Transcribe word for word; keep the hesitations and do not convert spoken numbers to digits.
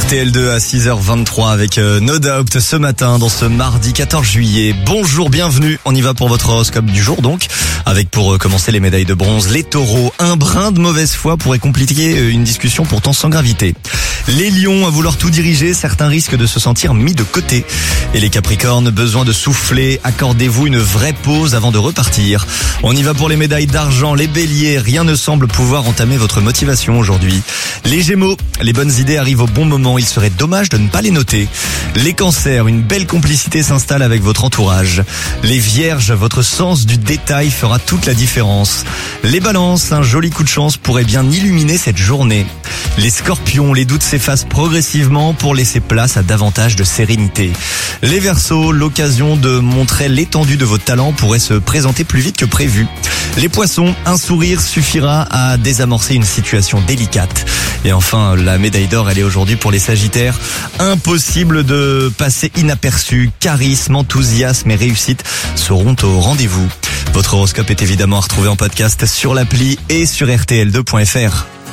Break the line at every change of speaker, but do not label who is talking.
R T L deux à six heures vingt-trois avec euh, No Doubt ce matin dans ce mardi quatorze juillet. Bonjour, bienvenue. On y va pour votre horoscope du jour donc. Avec pour euh, commencer les médailles de bronze, les taureaux. Un brin de mauvaise foi pourrait compliquer euh, une discussion pourtant sans gravité. Les lions, à vouloir tout diriger, certains risquent de se sentir mis de côté. Et les capricornes, besoin de souffler, accordez-vous une vraie pause avant de repartir. On y va pour les médailles d'argent, les béliers, rien ne semble pouvoir entamer votre motivation aujourd'hui. Les gémeaux, les bonnes idées arrivent au bon moment, il serait dommage de ne pas les noter. Les cancers, une belle complicité s'installe avec votre entourage. Les vierges, votre sens du détail fera toute la différence. Les balances, un joli coup de chance pourrait bien illuminer cette journée. Les scorpions, les doutes s'effacent progressivement pour laisser place à davantage de sérénité. Les verseaux, l'occasion de montrer l'étendue de vos talents pourrait se présenter plus vite que prévu. Les poissons, un sourire suffira à désamorcer une situation délicate. Et enfin, la médaille d'or, elle est aujourd'hui pour les sagittaires. Impossible de passer inaperçu. Charisme, enthousiasme et réussite seront au rendez-vous. Votre horoscope est évidemment à retrouver en podcast sur l'appli et sur R T L deux point F R.